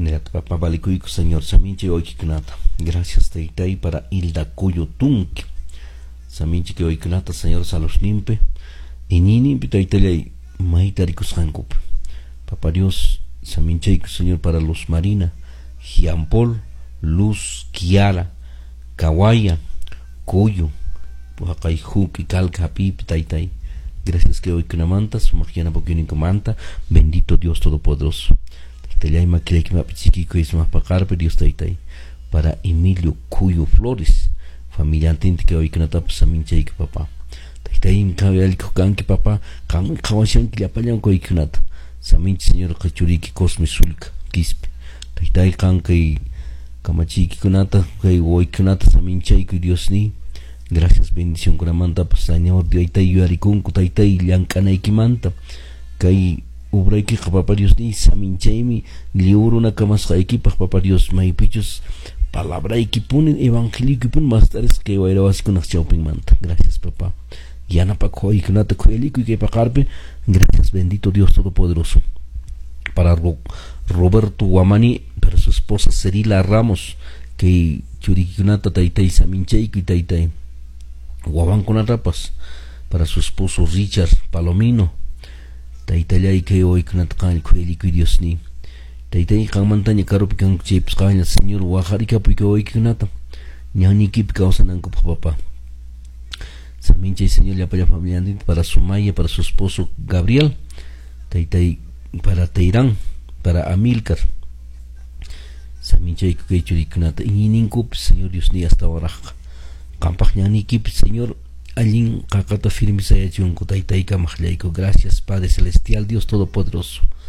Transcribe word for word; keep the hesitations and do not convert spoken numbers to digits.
Papá Balikuyku, Señor Saminche, hoy Kikunata. Gracias, Teitay, para Hilda Cuyo Tunque. Saminche que hoy Kunata, Señor Salos Limpe. Y Nini, Teitay, Maitaricus Hankup. Papá Dios, Saminche, Señor, para Luz Marina, Giampol, Luz, Kiara, Kawaya, Cuyo, Pujacaiju, Kikalka, Pip, Teitay. Gracias que hoy Kunamanta, Sumagiana Boquini Comanta, bendito Dios Todopoderoso. Teitay, Maquileki, Mapichiquico, y Smapacarpe, Dios Teitay. Para Emilio Cuyo Flores, familia antinte que hoy Kunata, Saminche, papá. Teitay, Cabal Cocanque, papá, Kan Kawashan, Kilapayan, Koikunata. Saminche, Señor Cachuriki, Cosme Sulka, Quispe. Teitay, Kanke, Kamachiki, Kunata, Kay, Woy Kunata, Saminche, Dios ni. Gracias, bendición con amanta, Señor, Teitay, Yaricun, Teitay, Yancana y Kimanta. Kay, Ubraiki, papá Dios ni, Saminche, mi, Liuruna, Kamas, Equipa, papá Dios, Maipichos, palabra y kipunen, evangélico y pun más tarde que voy a ir a con las shopping manta. Gracias, papá. Yana Paco y Kunata Coelico y que Pacarpe. Gracias, bendito Dios Todopoderoso. Para Ro Roberto Guamani, para su esposa Cerila Ramos, que Churikunata Taitay Samincheico y Taitay Guaban con rapas. Para su esposo Richard Palomino, Taitay que hoy Kunata Coelico y Dios ni. Taitay kan montaña caro pican chips caña señor Oaxaca porque hoy Kunata. Ñani kip causa nanco papá. Saminche señor ya para la familia para su maya, para su esposo Gabriel. Taitay para Teirán, para Amilcar. Saminche que churikunata y ninkup señor Dios ni hasta ahora. Campach ñani kip señor Alin kakata firme sayachunko Taitay kamajleiko. Gracias Padre celestial Dios todopoderoso.